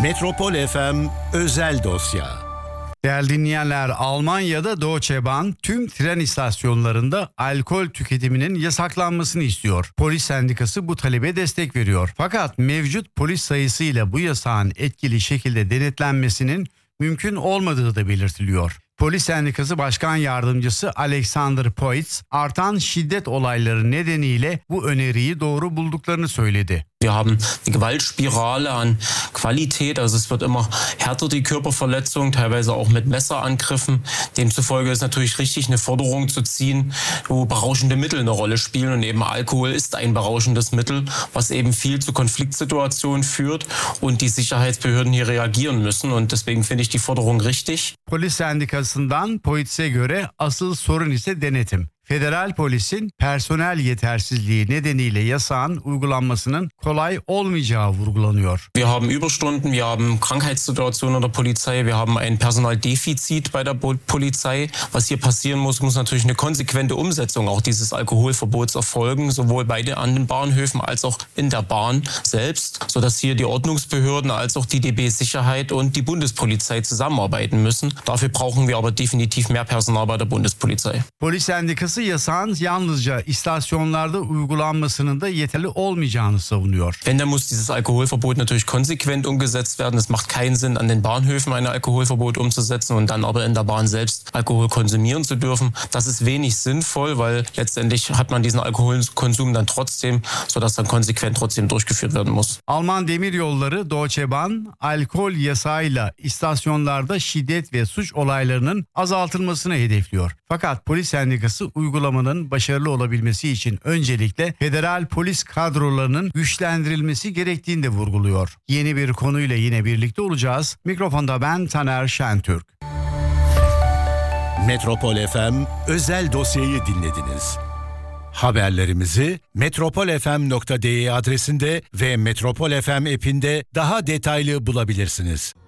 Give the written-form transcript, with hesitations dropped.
Metropol FM özel dosya. Değerli dinleyenler, Almanya'da Deutsche Bahn tüm tren istasyonlarında alkol tüketiminin yasaklanmasını istiyor. Polis sendikası bu talebe destek veriyor. Fakat mevcut polis sayısıyla bu yasağın etkili şekilde denetlenmesinin mümkün olmadığı da belirtiliyor. Polis Sendikası Başkan Yardımcısı Alexander Poitz, artan şiddet olayları nedeniyle bu öneriyi doğru bulduklarını söyledi. Wir haben eine Gewaltspirale an Qualität, also es wird immer härter die Körperverletzung, teilweise auch mit Messerangriffen. Demzufolge ist natürlich richtig, eine Forderung zu ziehen, wo berauschende Mittel eine Rolle spielen und eben Alkohol ist ein berauschendes Mittel, was eben viel zu Konfliktsituationen führt und die Sicherheitsbehörden hier reagieren müssen und deswegen finde ich die Forderung richtig. Polis Sendikası'ndan Poitz'e göre asıl sorun ise denetim. Federal polisin personel yetersizliği nedeniyle yasağın uygulanmasının kolay olmayacağı vurgulanıyor. Wir haben Überstunden, wir haben Krankheitssituationen in der Polizei, wir haben ein Personaldefizit bei der Polizei. Was hier passieren muss, muss natürlich eine konsequente Umsetzung auch dieses Alkoholverbots erfolgen, sowohl an den Bahnhöfen als auch in der Bahn selbst, sodass hier die Ordnungsbehörden als auch die DB Sicherheit und die Bundespolizei zusammenarbeiten müssen. Dafür brauchen wir aber definitiv mehr Personal bei der Bundespolizei. Polis Sendikası yasağın yalnızca istasyonlarda uygulanmasının da yeterli olmayacağını savunuyor. Wenn, dann muss dieses Alkoholverbot natürlich konsequent umgesetzt werden. Es macht keinen Sinn, an den Bahnhöfen ein Alkoholverbot umzusetzen und dann aber in der Bahn selbst Alkohol konsumieren zu dürfen. Das ist wenig sinnvoll, weil letztendlich hat man diesen Alkoholkonsum dann trotzdem, sodass dann konsequent trotzdem durchgeführt werden muss. Alman Demiryolları Deutsche Bahn, alkol yasağıyla istasyonlarda şiddet ve suç olaylarının azaltılmasını hedefliyor. Fakat polis sendikası uygulamanın başarılı olabilmesi için öncelikle federal polis kadrolarının güçlendirilmesi gerektiğini de vurguluyor. Yeni bir konuyla yine birlikte olacağız. Mikrofonda ben Taner Şentürk. Metropol FM özel dosyayı dinlediniz. Haberlerimizi metropolfm.de adresinde ve Metropol FM app'inde daha detaylı bulabilirsiniz.